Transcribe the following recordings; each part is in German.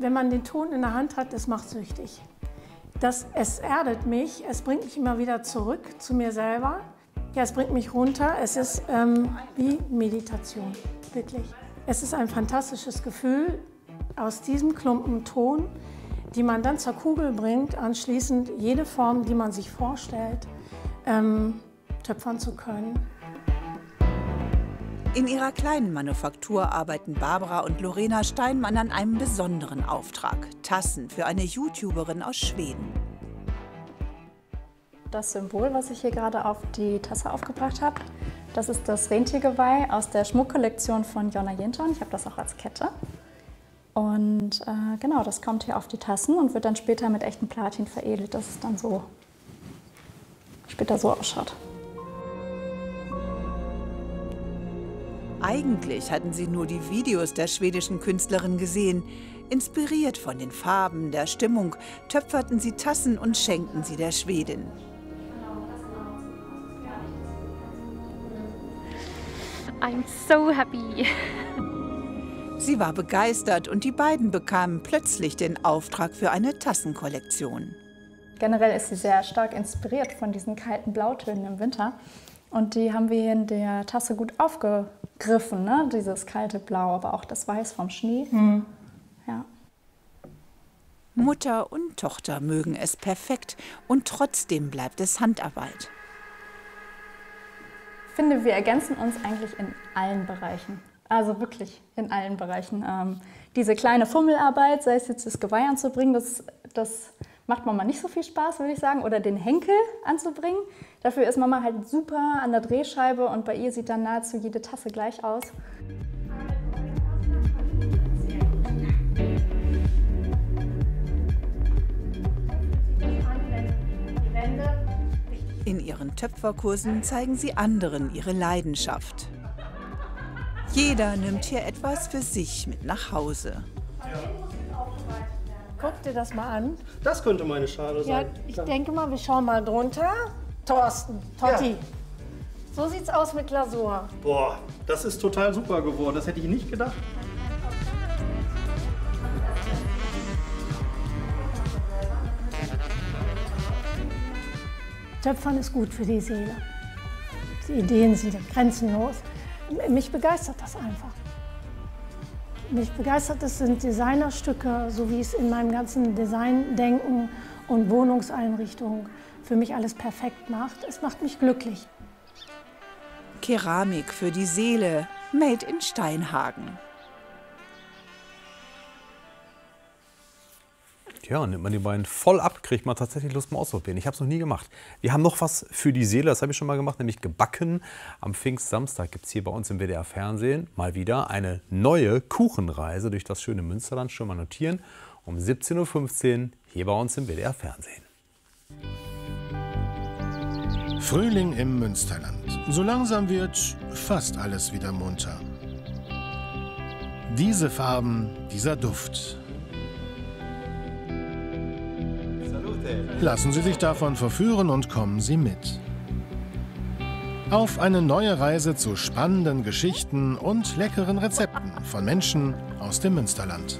wenn man den Ton in der Hand hat, das macht süchtig. Es erdet mich, es bringt mich immer wieder zurück zu mir selber. Ja, es bringt mich runter. Es ist wie Meditation, wirklich. Es ist ein fantastisches Gefühl, aus diesem Klumpen Ton, die man dann zur Kugel bringt, anschließend jede Form, die man sich vorstellt, töpfern zu können. In ihrer kleinen Manufaktur arbeiten Barbara und Lorena Steinmann an einem besonderen Auftrag. Tassen für eine YouTuberin aus Schweden. Das Symbol, was ich hier gerade auf die Tasse aufgebracht habe, das ist das Rentiergeweih aus der Schmuckkollektion von Jonna Jinton. Ich habe das auch als Kette. Und genau, das kommt hier auf die Tassen und wird dann später mit echtem Platin veredelt, dass es dann so später so ausschaut. Eigentlich hatten sie nur die Videos der schwedischen Künstlerin gesehen. Inspiriert von den Farben, der Stimmung, töpferten sie Tassen und schenkten sie der Schwedin. I'm so happy. Sie war begeistert und die beiden bekamen plötzlich den Auftrag für eine Tassenkollektion. Generell ist sie sehr stark inspiriert von diesen kalten Blautönen im Winter. Und die haben wir hier in der Tasse gut aufgegriffen, ne? Dieses kalte Blau, aber auch das Weiß vom Schnee. Mhm. Ja. Mutter und Tochter mögen es perfekt und trotzdem bleibt es Handarbeit. Ich finde, wir ergänzen uns eigentlich in allen Bereichen. Also wirklich in allen Bereichen. Diese kleine Fummelarbeit, sei es jetzt das Geweih anzubringen, das macht Mama nicht so viel Spaß, würde ich sagen. Oder den Henkel anzubringen. Dafür ist Mama halt super an der Drehscheibe und bei ihr sieht dann nahezu jede Tasse gleich aus. In ihren Töpferkursen zeigen sie anderen ihre Leidenschaft. Jeder nimmt hier etwas für sich mit nach Hause. Guck dir das mal an. Das könnte meine Schale sein. Ja, ich denke mal, wir schauen mal drunter. Thorsten, Totti. Ja. So sieht's aus mit Glasur. Boah, das ist total super geworden. Das hätte ich nicht gedacht. Töpfern ist gut für die Seele. Die Ideen sind grenzenlos. Mich begeistert das einfach. Mich begeistert es sind Designerstücke, so wie es in meinem ganzen Designdenken und Wohnungseinrichtung für mich alles perfekt macht. Es macht mich glücklich. Keramik für die Seele, made in Steinhagen. Ja, und nimmt man die beiden voll ab, kriegt man tatsächlich Lust mal auszuprobieren. Ich habe es noch nie gemacht. Wir haben noch was für die Seele, das habe ich schon mal gemacht, nämlich gebacken. Am Pfingstsamstag gibt es hier bei uns im WDR Fernsehen mal wieder eine neue Kuchenreise durch das schöne Münsterland. Schon mal notieren, um 17:15 Uhr hier bei uns im WDR Fernsehen. Frühling im Münsterland. So langsam wird fast alles wieder munter. Diese Farben, dieser Duft. Lassen Sie sich davon verführen und kommen Sie mit. Auf eine neue Reise zu spannenden Geschichten und leckeren Rezepten von Menschen aus dem Münsterland.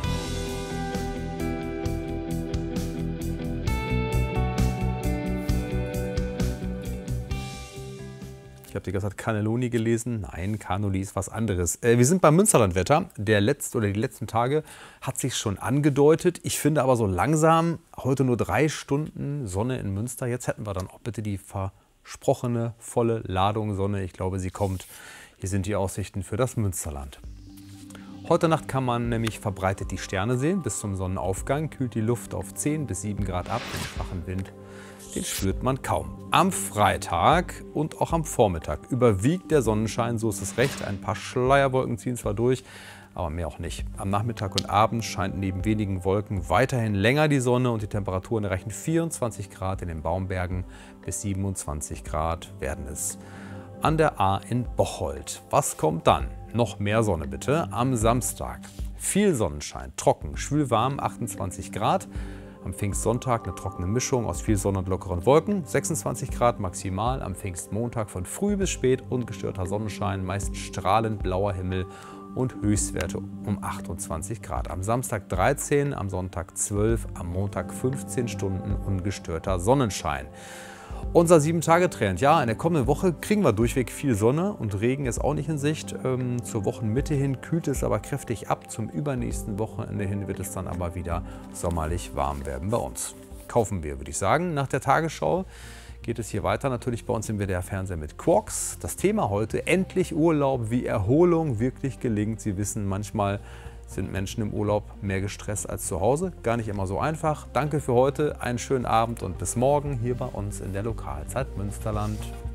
Ich habe die ganze Zeit Cannelloni gelesen. Nein, Cannoli ist was anderes. Wir sind beim Münsterlandwetter. Die letzten Tage hat sich schon angedeutet. Ich finde aber so langsam, heute nur 3 Stunden Sonne in Münster. Jetzt hätten wir dann auch bitte die versprochene volle Ladung Sonne. Ich glaube, sie kommt. Hier sind die Aussichten für das Münsterland. Heute Nacht kann man nämlich verbreitet die Sterne sehen. Bis zum Sonnenaufgang kühlt die Luft auf 10 bis 7 Grad ab. Den schwachen Wind, den spürt man kaum. Am Freitag und auch am Vormittag überwiegt der Sonnenschein, so ist es recht. Ein paar Schleierwolken ziehen zwar durch, aber mehr auch nicht. Am Nachmittag und Abend scheint neben wenigen Wolken weiterhin länger die Sonne und die Temperaturen erreichen 24 Grad in den Baumbergen bis 27 Grad werden es an der Ahr in Bocholt. Was kommt dann? Noch mehr Sonne bitte. Am Samstag viel Sonnenschein, trocken, schwül warm, 28 Grad. Am Pfingstsonntag eine trockene Mischung aus viel Sonne und lockeren Wolken, 26 Grad maximal. Am Pfingstmontag von früh bis spät ungestörter Sonnenschein, meist strahlend blauer Himmel und Höchstwerte um 28 Grad. Am Samstag 13, am Sonntag 12, am Montag 15 Stunden ungestörter Sonnenschein. Unser 7-Tage-Trend. Ja, in der kommenden Woche kriegen wir durchweg viel Sonne und Regen ist auch nicht in Sicht. Zur Wochenmitte hin kühlt es aber kräftig ab. Zum übernächsten Wochenende hin wird es dann aber wieder sommerlich warm werden bei uns. Kaufen wir, würde ich sagen. Nach der Tagesschau geht es hier weiter, natürlich bei uns im WDR-Fernsehen mit Quarks. Das Thema heute, endlich Urlaub, wie Erholung wirklich gelingt. Sie wissen, manchmal sind Menschen im Urlaub mehr gestresst als zu Hause. Gar nicht immer so einfach. Danke für heute, einen schönen Abend und bis morgen hier bei uns in der Lokalzeit Münsterland.